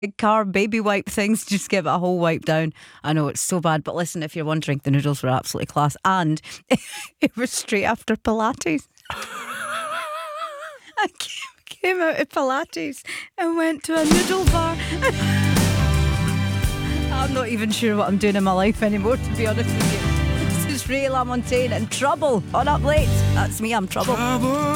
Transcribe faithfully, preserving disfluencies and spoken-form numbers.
car baby wipe things, just give it a whole wipe down. I know it's so bad, but listen, if you're wondering, the noodles were absolutely class, and it was straight after Pilates. I came, came out of Pilates and went to a noodle bar. I'm not even sure what I'm doing in my life anymore, to be honest with you. This is Ray LaMontagne and Trouble on Up Late. That's me, I'm Trouble. Trouble.